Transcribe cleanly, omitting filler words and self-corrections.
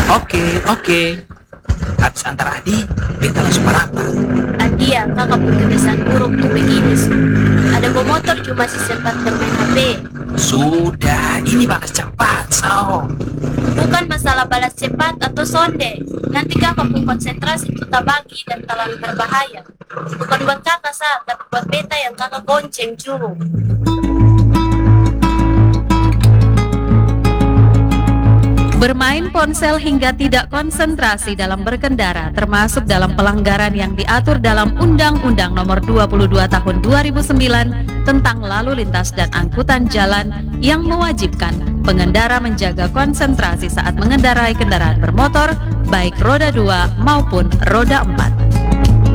Oke, oke. Habis antar Adi, beta langsung balapan. Adia, kakak pun kebiasaan buruk tuh begini. Ada bawa motor cuma si sempat bermain HP. Sudah, ini bakas cepat, so. Bukan masalah balas cepat atau sonde. Nanti kakak pun konsentrasi itu tak bagi dan terlalu berbahaya. Bukan buat kakak saat, tapi buat beta yang kakak gonceng cu. Bermain ponsel hingga tidak konsentrasi dalam berkendara termasuk dalam pelanggaran yang diatur dalam Undang-Undang Nomor 22 Tahun 2009 tentang Lalu Lintas dan Angkutan Jalan yang mewajibkan pengendara menjaga konsentrasi saat mengendarai kendaraan bermotor baik roda 2 maupun roda 4.